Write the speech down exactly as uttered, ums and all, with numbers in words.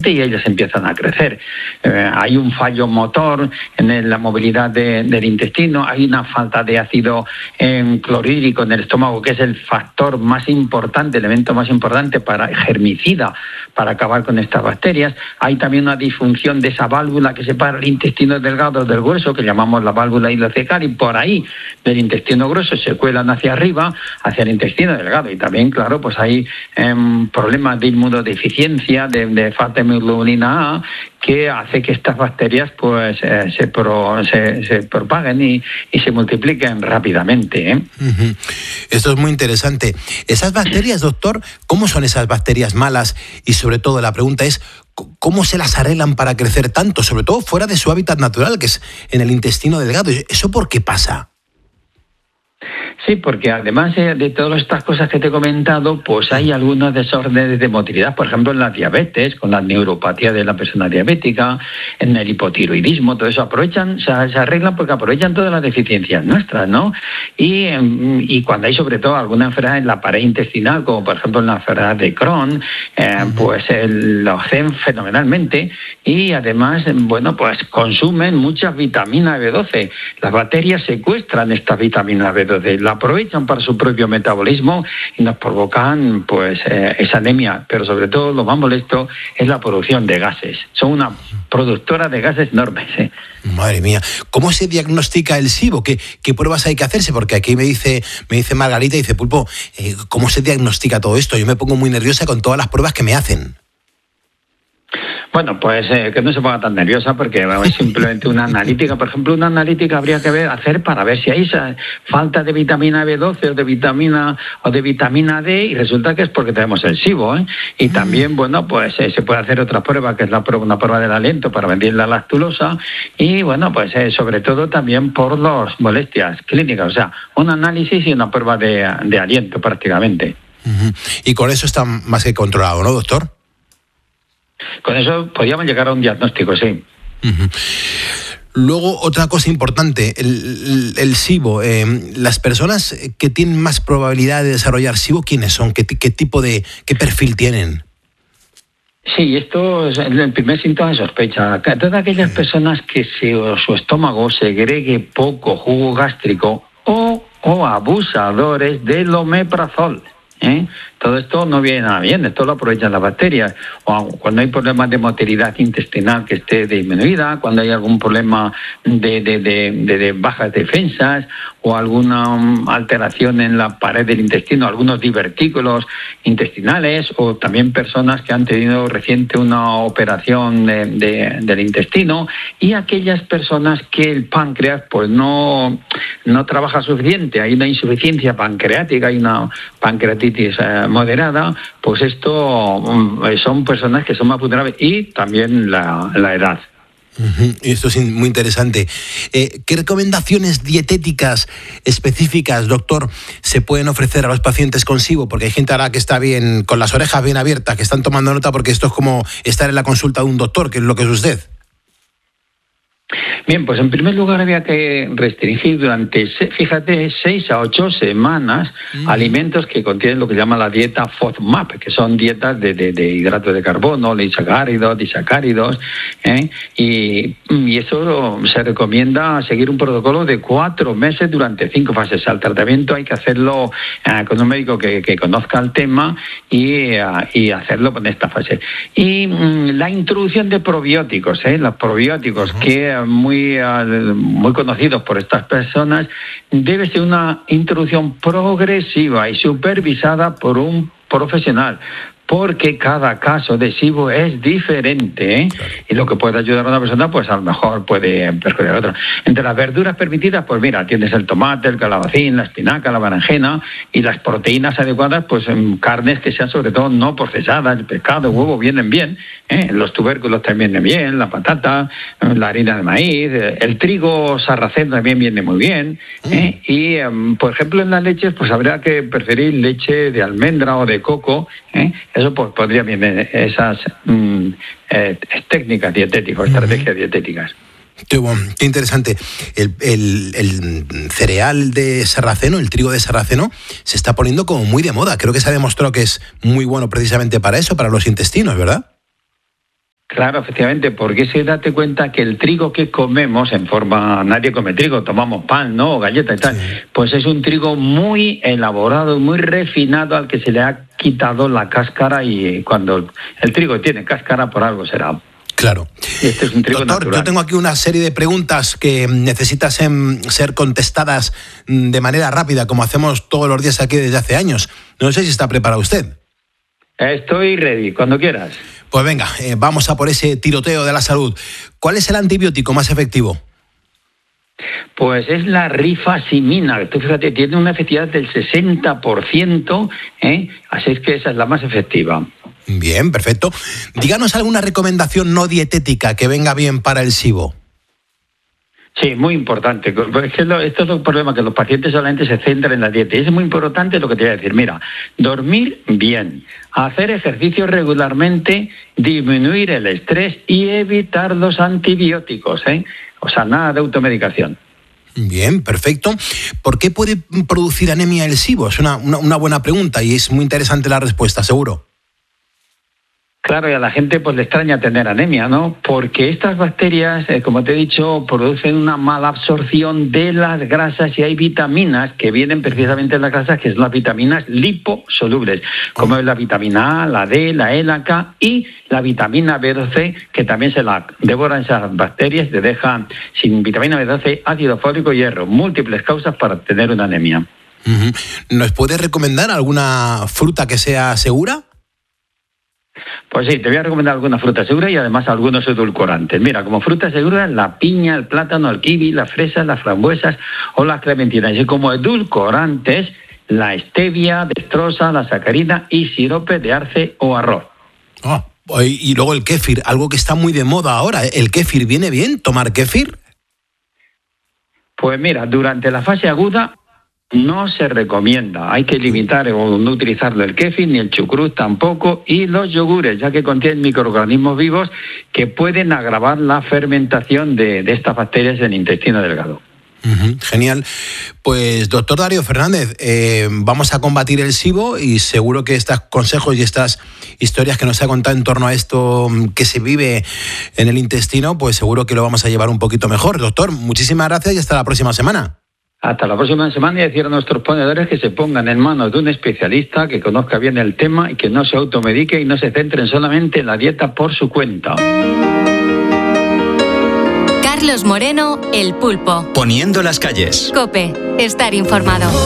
rápidamente y ellas empiezan a crecer. Eh, hay un fallo motor en la movilidad de, del intestino, hay una falta de ácido eh, clorhídrico en el estómago, que es el factor más importante, el elemento más importante para germicida, para acabar con estas bacterias. Hay también una disfunción de esa válvula que separa el intestino delgado del grueso, que llamamos la válvula ileocecal, y por ahí del intestino grueso se cuelan hacia arriba, hacia el intestino delgado. Y también, claro, pues hay eh, problemas de inmunodeficiencia, de, de falta de hemoglobina A, que hace que estas bacterias pues eh, se, pro, se, se propaguen y, y se multipliquen rápidamente, ¿eh? Uh-huh. Esto es muy interesante. Esas bacterias, doctor, ¿cómo son esas bacterias malas? Y sobre todo la pregunta es, ¿cómo se las arreglan para crecer tanto? Sobre todo fuera de su hábitat natural, que es en el intestino delgado. ¿Eso por qué pasa? Sí, porque además de todas estas cosas que te he comentado, pues hay algunos desórdenes de motilidad, por ejemplo en la diabetes, con la neuropatía de la persona diabética, en el hipotiroidismo, todo eso aprovechan, se, se arreglan porque aprovechan todas las deficiencias nuestras, ¿no? Y, y cuando hay sobre todo alguna enfermedad en la pared intestinal, como por ejemplo en la enfermedad de Crohn, eh, pues el, lo hacen fenomenalmente y además, bueno, pues consumen mucha vitamina B doce. Las bacterias secuestran esta vitamina B doce, la aprovechan para su propio metabolismo y nos provocan pues eh, esa anemia, pero sobre todo lo más molesto es la producción de gases. Son una productora de gases enormes, ¿eh? Madre mía, ¿cómo se diagnostica el SIBO? ¿Qué, qué pruebas hay que hacerse? Porque aquí me dice, me dice Margarita, dice, Pulpo, eh, ¿cómo se diagnostica todo esto? Yo me pongo muy nerviosa con todas las pruebas que me hacen. Bueno, pues eh, que no se ponga tan nerviosa porque bueno, es simplemente una analítica. Por ejemplo, una analítica habría que ver, hacer para ver si hay esa falta de vitamina B doce o de vitamina o de vitamina D y resulta que es porque tenemos el SIBO, ¿eh? Y también, bueno, pues eh, se puede hacer otra prueba que es la prueba, una prueba del aliento para medir la lactulosa y bueno, pues eh, sobre todo también por las molestias clínicas, o sea, un análisis y una prueba de, de aliento prácticamente. Uh-huh. Y con eso está más que controlado, ¿no, doctor? Con eso podríamos llegar a un diagnóstico, sí. Uh-huh. Luego, otra cosa importante, el, el, el SIBO. Eh, las personas que tienen más probabilidad de desarrollar SIBO, ¿quiénes son? ¿Qué, qué tipo de, qué perfil tienen? Sí, esto es el primer síntoma de sospecha. Todas aquellas personas que se, su estómago segregue poco jugo gástrico o, o abusadores del omeprazol, ¿eh? Todo esto no viene nada bien, esto lo aprovechan las bacterias. O cuando hay problemas de motilidad intestinal que esté disminuida, cuando hay algún problema de, de, de, de, de bajas defensas o alguna alteración en la pared del intestino, algunos divertículos intestinales o también personas que han tenido reciente una operación de, de, del intestino y aquellas personas que el páncreas pues no, no trabaja suficiente, hay una insuficiencia pancreática, hay una pancreatitis eh, moderada, pues esto um, son personas que son más vulnerables y también la, la edad. Uh-huh. Esto es muy interesante. Eh, ¿Qué recomendaciones dietéticas específicas, doctor, se pueden ofrecer a los pacientes con SIBO? Porque hay gente ahora que está bien, con las orejas bien abiertas, que están tomando nota porque esto es como estar en la consulta de un doctor, que es lo que es usted. Bien, pues en primer lugar había que restringir durante, fíjate, seis a ocho semanas mm. alimentos que contienen lo que se llama la dieta FODMAP, que son dietas de, de, de hidratos de carbono, lisacáridos, disacáridos, ¿eh? y, y eso se recomienda seguir un protocolo de cuatro meses durante cinco fases. Al tratamiento hay que hacerlo eh, con un médico que, que conozca el tema y, uh, y hacerlo en esta fase. Y um, la introducción de probióticos, ¿eh? los probióticos uh-huh. que muy muy conocidos por estas personas, debe ser una introducción progresiva y supervisada por un profesional, porque cada caso de SIBO es diferente, ¿eh? Claro. Y lo que puede ayudar a una persona, pues a lo mejor puede perjudicar a otra. Entre las verduras permitidas, pues mira, tienes el tomate, el calabacín, la espinaca, la berenjena, y las proteínas adecuadas, pues en carnes que sean sobre todo no procesadas, el pescado, el huevo vienen bien, ¿eh? Los tubérculos también vienen bien, la patata, la harina de maíz, el trigo sarraceno también viene muy bien, ¿eh? Mm. Y, um, por ejemplo, en las leches, pues habría que preferir leche de almendra o de coco, ¿eh? Eso pues podría venir esas mm, eh, técnicas dietéticas, estrategias uh-huh. dietéticas. Qué bueno, qué interesante. El, el, el cereal de sarraceno, el trigo de sarraceno, se está poniendo como muy de moda. Creo que se ha demostrado que es muy bueno precisamente para eso, para los intestinos, ¿verdad? Claro, efectivamente, porque es que date cuenta que el trigo que comemos en forma, nadie come trigo, tomamos pan, ¿no? O galleta y tal, sí. Pues es un trigo muy elaborado, muy refinado al que se le ha quitado la cáscara y cuando el trigo tiene cáscara por algo será. Claro. Este es un trigo Doctor, natural. Yo tengo aquí una serie de preguntas que necesitan ser contestadas de manera rápida, como hacemos todos los días aquí desde hace años. No sé si está preparado usted. Estoy ready, cuando quieras. Pues venga, eh, vamos a por ese tiroteo de la salud. ¿Cuál es el antibiótico más efectivo? Pues es la rifaximina. Tú fíjate, tiene una efectividad del sesenta por ciento, ¿eh? Así es que esa es la más efectiva. Bien, perfecto. Díganos alguna recomendación no dietética que venga bien para el SIBO. Sí, muy importante. Es que lo, esto es un problema, que los pacientes solamente se centran en la dieta. Y es muy importante lo que te voy a decir. Mira, dormir bien, hacer ejercicio regularmente, disminuir el estrés y evitar los antibióticos, ¿eh? O sea, nada de automedicación. Bien, perfecto. ¿Por qué puede producir anemia el SIBO? Es una, una, una buena pregunta y es muy interesante la respuesta, seguro. Claro, y a la gente pues le extraña tener anemia, ¿no? Porque estas bacterias, eh, como te he dicho, producen una mala absorción de las grasas y hay vitaminas que vienen precisamente en las grasas, que son las vitaminas liposolubles, como es la vitamina A, la D, la E, la K y la vitamina B doce, que también se la devoran esas bacterias, te dejan sin vitamina B doce, ácido fólico y hierro, múltiples causas para tener una anemia. Uh-huh. ¿Nos puedes recomendar alguna fruta que sea segura? Pues sí, te voy a recomendar alguna fruta segura y además algunos edulcorantes. Mira, como fruta segura, la piña, el plátano, el kiwi, las fresas, las frambuesas o las clementinas. Y como edulcorantes, la stevia, dextrosa, la sacarina y sirope de arce o arroz. Oh, y luego el kéfir, algo que está muy de moda ahora. ¿El kéfir viene bien tomar kéfir? Pues mira, durante la fase aguda no se recomienda, hay que limitar o no utilizarlo el kéfir ni el chucrut tampoco y los yogures, ya que contienen microorganismos vivos que pueden agravar la fermentación de, de estas bacterias en el intestino delgado. Uh-huh, genial. Pues doctor Darío Fernández, eh, vamos a combatir el SIBO y seguro que estos consejos y estas historias que nos ha contado en torno a esto que se vive en el intestino, pues seguro que lo vamos a llevar un poquito mejor. Doctor, muchísimas gracias y hasta la próxima semana. Hasta la próxima semana y decir a nuestros ponedores que se pongan en manos de un especialista que conozca bien el tema y que no se automedique y no se centren solamente en la dieta por su cuenta. Carlos Moreno, El Pulpo. Poniendo las calles. COPE, estar informado.